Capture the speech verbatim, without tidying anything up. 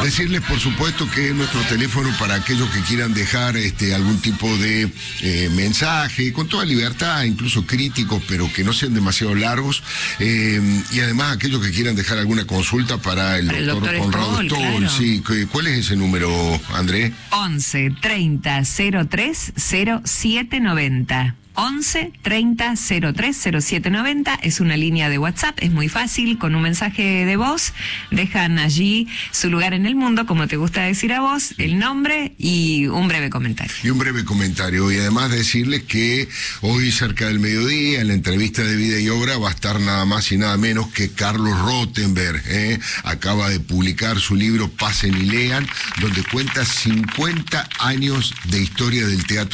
Decirles, por supuesto, que nuestro teléfono para aquellos que quieran dejar este, algún tipo de eh, mensaje, con toda libertad, incluso críticos, pero que no sean demasiado largos, eh, y además aquellos que quieran dejar alguna consulta para el, para el doctor, doctor Conrado Stoll, Stoll. Claro. Sí, ¿cuál es ese número, André? once treinta cero tres cero siete noventa. once treinta cero tres cero siete noventa es una línea de WhatsApp, es muy fácil, con un mensaje de voz dejan allí su lugar en el mundo, como te gusta decir a vos, el nombre y un breve comentario. Y un breve comentario, y además decirles que hoy cerca del mediodía, en la entrevista de Vida y Obra, va a estar nada más y nada menos que Carlos Rottenberg, ¿eh? Acaba de publicar su libro Pasen y Lean, donde cuenta cincuenta años de historia del teatro